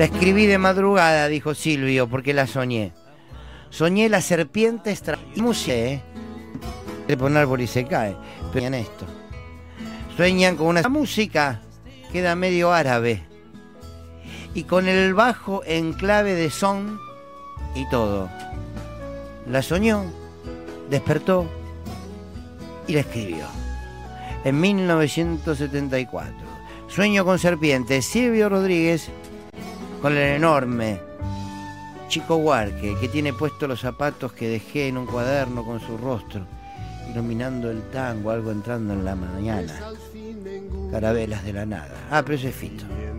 La escribí de madrugada, dijo Silvio, porque la soñé. Soñé la serpiente extraña. Por un árbol y se cae. Pero en esto. Sueñan con una música, queda medio árabe. Y con el bajo en clave de son y todo. La soñó, despertó y la escribió. En 1974. Sueño con serpientes. Silvio Rodríguez con el enorme Chico Huarque, que tiene puestos los zapatos que dejé en un cuaderno con su rostro, iluminando el tango, algo entrando en la mañana. Carabelas de la nada. Ah, pero ese es Fito.